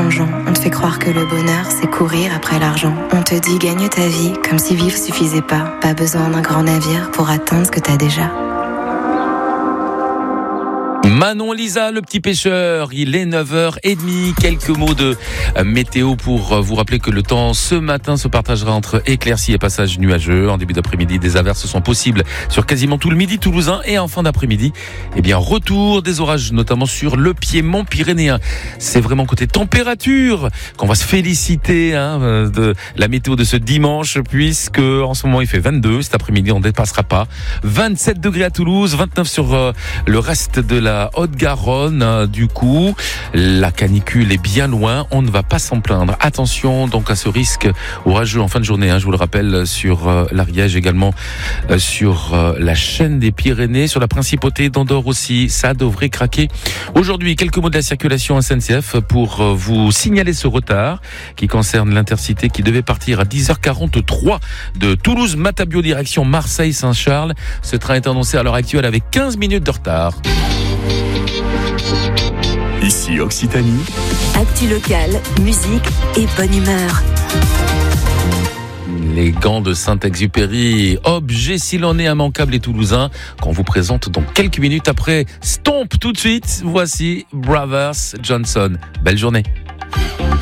plongeon. On te fait croire que le bonheur, c'est courir après l'argent. On te dit gagne ta vie, comme si vivre suffisait pas. Pas besoin d'un grand navire pour atteindre ce que t'as déjà. Manon Lisa, le petit pêcheur, il est 9h30. Quelques mots de météo pour vous rappeler que le temps ce matin se partagera entre éclaircies et passages nuageux. En début d'après-midi, des averses sont possibles sur quasiment tout le midi toulousain et en fin d'après-midi, retour des orages, notamment sur le piémont pyrénéen. C'est vraiment côté température qu'on va se féliciter de la météo de ce dimanche, puisque en ce moment il fait 22, cet après-midi on ne dépassera pas. 27 degrés à Toulouse, 29 sur le reste de la Haute-Garonne. Du coup, la canicule est bien loin, on ne va pas s'en plaindre. Attention donc à ce risque orageux en fin de journée, je vous le rappelle, sur l'Ariège, également sur la chaîne des Pyrénées, sur la principauté d'Andorre aussi, ça devrait craquer. Aujourd'hui, quelques mots de la circulation SNCF pour vous signaler ce retard qui concerne l'Intercité qui devait partir à 10h43 de Toulouse-Matabio direction Marseille-Saint-Charles. Ce train est annoncé à l'heure actuelle avec 15 minutes de retard. Ici Occitanie. Actu locale, musique et bonne humeur. Les gants de Saint-Exupéry, objet s'il en est immanquable et toulousain, qu'on vous présente dans quelques minutes après Stomp. Tout de suite, voici Brothers Johnson. Belle journée.